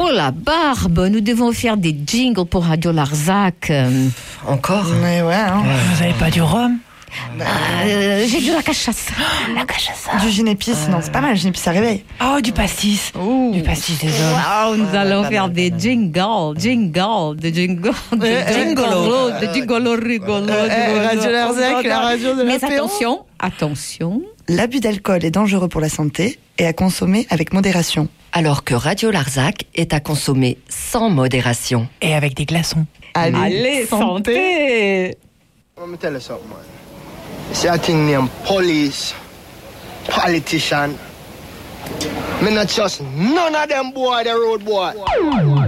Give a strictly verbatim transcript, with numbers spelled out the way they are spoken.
Oh la barbe, nous devons faire des jingles pour Radio Larzac. Encore? Mais ouais, hein. Ouais, vous avez pas du rhum? Euh, j'ai de la cachasse. La cachasse. Du gin épice, non, c'est pas mal, gin épice, ça réveille. Oh, du pastis. Ouh. Du pastis des hommes. Wow, nous allons faire des jingles, jingles, des jingles, des Euh, jingles, des jingles rigolos. Eh, Radio Larzac, la radio de Mais l'apéro. attention, attention. L'abus d'alcool est dangereux pour la santé et à consommer avec modération. Alors que Radio Larzac est à consommer sans modération. Et avec des glaçons. Allez, Allez, santé. Let me tell you something, man. You see a thing named police, politician. Me not trust none of them boy, the road boy.